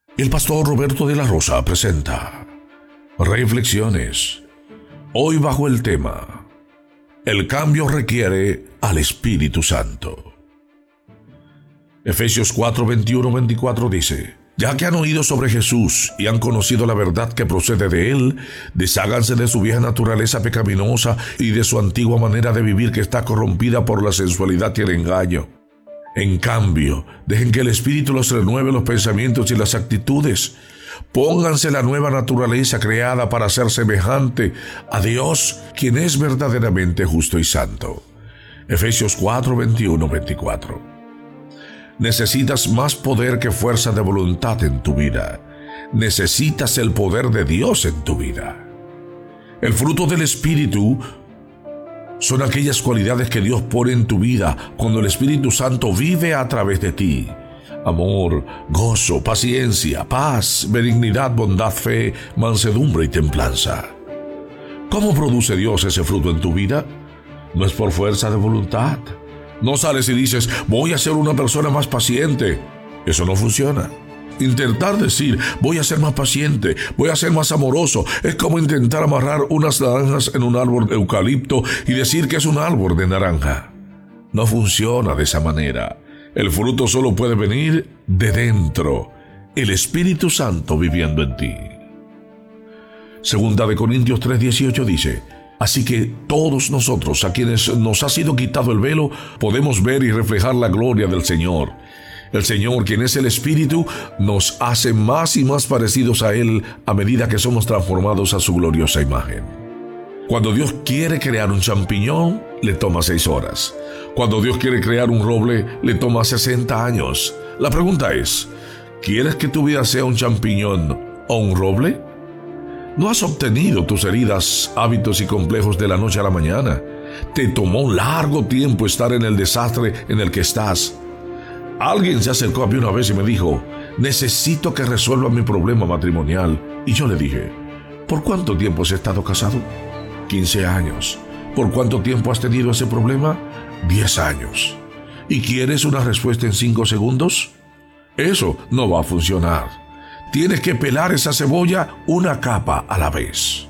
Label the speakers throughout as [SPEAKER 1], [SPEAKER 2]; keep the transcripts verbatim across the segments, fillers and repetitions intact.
[SPEAKER 1] El pastor Roberto de la Rosa presenta Reflexiones. Hoy bajo el tema: el cambio requiere al Espíritu Santo. Efesios cuatro, veintiuno, veinticuatro dice: ya que han oído sobre Jesús y han conocido la verdad que procede de Él, desháganse de su vieja naturaleza pecaminosa y de su antigua manera de vivir que está corrompida por la sensualidad y el engaño. En cambio, dejen que el Espíritu los renueve los pensamientos y las actitudes. Pónganse la nueva naturaleza creada para ser semejante a Dios, quien es verdaderamente justo y santo. Efesios cuatro, veintiuno, veinticuatro. Necesitas más poder que fuerza de voluntad en tu vida. Necesitas el poder de Dios en tu vida. El fruto del Espíritu son aquellas cualidades que Dios pone en tu vida cuando el Espíritu Santo vive a través de ti. Amor, gozo, paciencia, paz, benignidad, bondad, fe, mansedumbre y templanza. ¿Cómo produce Dios ese fruto en tu vida? No es por fuerza de voluntad. No sales y dices, voy a ser una persona más paciente. Eso no funciona. Intentar decir, voy a ser más paciente, voy a ser más amoroso, es como intentar amarrar unas naranjas en un árbol de eucalipto y decir que es un árbol de naranja. No funciona de esa manera. El fruto solo puede venir de dentro, el Espíritu Santo viviendo en ti. Segunda de Corintios tres, dieciocho dice: así que todos nosotros, a quienes nos ha sido quitado el velo, podemos ver y reflejar la gloria del Señor. El Señor, quien es el Espíritu, nos hace más y más parecidos a Él a medida que somos transformados a su gloriosa imagen. Cuando Dios quiere crear un champiñón, le toma seis horas. Cuando Dios quiere crear un roble, le toma sesenta años. La pregunta es, ¿quieres que tu vida sea un champiñón o un roble? No has obtenido tus heridas, hábitos y complejos de la noche a la mañana. Te tomó un largo tiempo estar en el desastre en el que estás. Alguien se acercó a mí una vez y me dijo, necesito que resuelva mi problema matrimonial. Y yo le dije, ¿por cuánto tiempo has estado casado? quince años. ¿Por cuánto tiempo has tenido ese problema? diez años. ¿Y quieres una respuesta en cinco segundos? Eso no va a funcionar. Tienes que pelar esa cebolla una capa a la vez.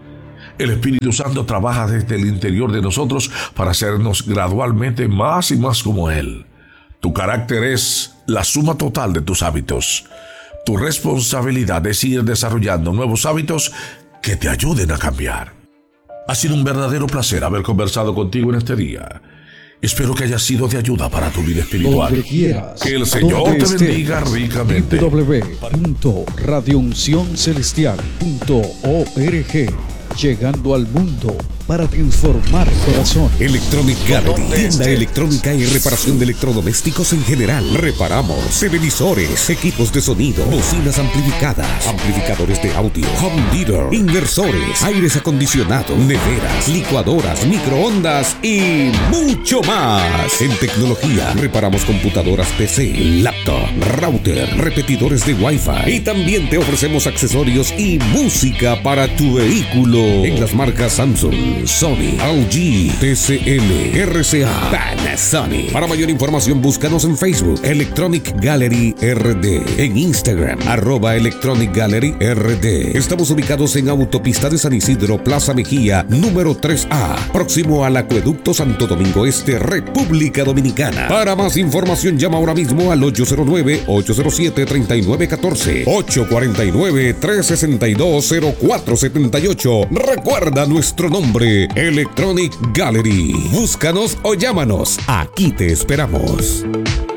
[SPEAKER 1] El Espíritu Santo trabaja desde el interior de nosotros para hacernos gradualmente más y más como Él. Tu carácter es la suma total de tus hábitos. Tu responsabilidad es ir desarrollando nuevos hábitos que te ayuden a cambiar. Ha sido un verdadero placer haber conversado contigo en este día. Espero que haya sido de ayuda para tu vida espiritual.
[SPEAKER 2] Quieras,
[SPEAKER 1] que el Señor te bendiga ricamente.
[SPEAKER 2] w w w punto radio unción celestial punto org. Llegando al mundo para transformar corazón.
[SPEAKER 3] Electronic Gallery, tienda electrónica y reparación de electrodomésticos en general. Reparamos televisores, equipos de sonido, bocinas amplificadas, amplificadores de audio, home theater, inversores, aires acondicionados, neveras, licuadoras, microondas y mucho más. En tecnología, reparamos computadoras P C, laptop, router, repetidores de Wi-Fi y también te ofrecemos accesorios y música para tu vehículo en las marcas Samsung, Sony, L G, T C L, R C A, Panasonic. Para mayor información búscanos en Facebook Electronic Gallery R D, en Instagram arroba Electronic Gallery R D. Estamos ubicados en Autopista de San Isidro, Plaza Mejía, número tres A, próximo al Acueducto Santo Domingo Este, República Dominicana. Para más información llama ahora mismo al ocho cero nueve, ocho cero siete, tres nueve uno cuatro, ocho cuatro nueve, tres seis dos, cero cuatro siete ocho. Recuerda nuestro nombre, Electronic Gallery. Búscanos o llámanos. Aquí te esperamos.